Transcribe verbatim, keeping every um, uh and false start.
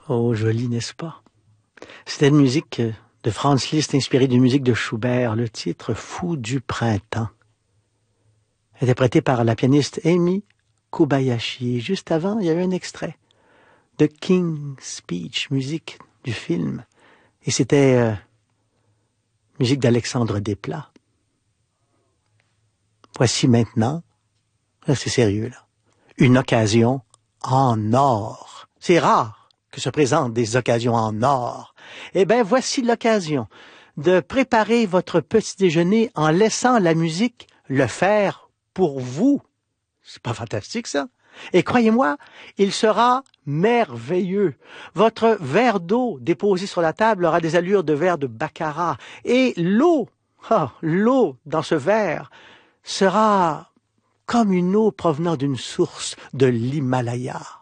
Oh, joli, n'est-ce pas? C'était une musique de Franz Liszt inspirée d'une musique de Schubert, le titre Fou du printemps. Interprété par la pianiste Amy Kobayashi. Et juste avant, il y avait un extrait de King's Speech, musique du film. Et c'était euh, musique d'Alexandre Desplat. Voici maintenant, là c'est sérieux là, une occasion en or. C'est rare que se présentent des occasions en or. Eh bien, voici l'occasion de préparer votre petit déjeuner en laissant la musique le faire pour vous. C'est pas fantastique, ça? Et croyez-moi, il sera merveilleux. Votre verre d'eau déposé sur la table aura des allures de verre de baccarat. Et l'eau, ah, l'eau dans ce verre sera comme une eau provenant d'une source de l'Himalaya.